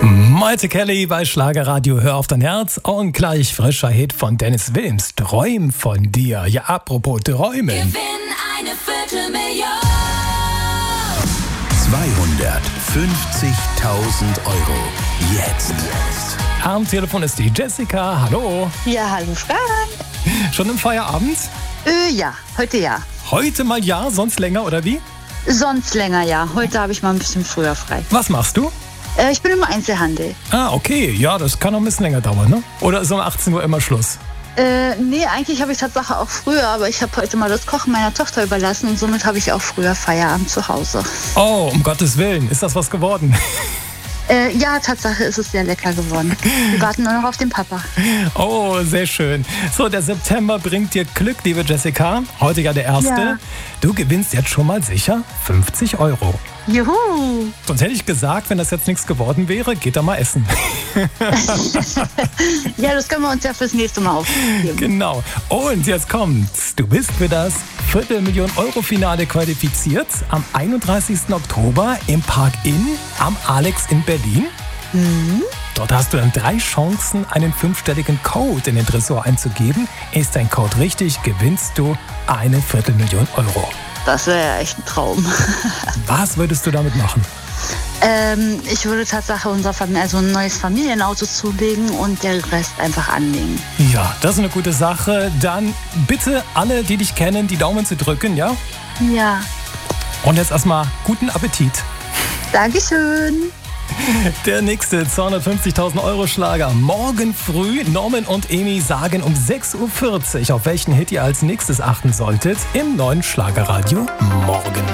Malte Kelly bei Schlagerradio, hör auf dein Herz. Und gleich frischer Hit von Dennis Wilms, Träum von dir. Ja, apropos Träumen. Gewinn eine Viertelmillion. 250.000 Euro. Jetzt. Am Telefon ist die Jessica. Hallo. Ja, hallo Frank. Schon im Feierabend? Ja, heute ja. Heute mal ja, sonst länger oder wie? Sonst länger, ja. Heute habe ich mal ein bisschen früher frei. Was machst du? Ich bin im Einzelhandel. Ah, okay. Ja, das kann noch ein bisschen länger dauern, ne? Oder ist um 18 Uhr immer Schluss? Nee, eigentlich habe ich Tatsache auch früher, aber ich habe heute mal das Kochen meiner Tochter überlassen und somit habe ich auch früher Feierabend zu Hause. Oh, um Gottes Willen. Ist das was geworden? Ja, Tatsache ist es sehr lecker geworden. Wir warten nur noch auf den Papa. Oh, sehr schön. So, der September bringt dir Glück, liebe Jessica. Heute ja der erste. Ja. Du gewinnst jetzt schon mal sicher 50 Euro. Juhu! Sonst hätte ich gesagt, wenn das jetzt nichts geworden wäre, geht da mal essen. Ja, das können wir uns ja fürs nächste Mal aufgeben. Genau. Und jetzt kommt's. Du bist für das Viertelmillion-Euro-Finale qualifiziert am 31. Oktober im Park Inn am Alex in Berlin. Dort hast du dann 3 Chancen, einen 5-stelligen Code in den Tresor einzugeben. Ist dein Code richtig, gewinnst du eine Viertelmillion Euro. Das wäre ja echt ein Traum. Was würdest du damit machen? Ich würde Tatsache unserer Familie, also ein neues Familienauto zulegen und der Rest einfach anlegen. Ja, das ist eine gute Sache. Dann bitte alle, die dich kennen, die Daumen zu drücken, ja? Ja, Und jetzt erstmal guten Appetit. Dankeschön. Der nächste 250.000 Euro Schlager. Morgen früh, Norman und Emi sagen um 6.40 Uhr, auf welchen Hit ihr als nächstes achten solltet im neuen Schlagerradio Morgen.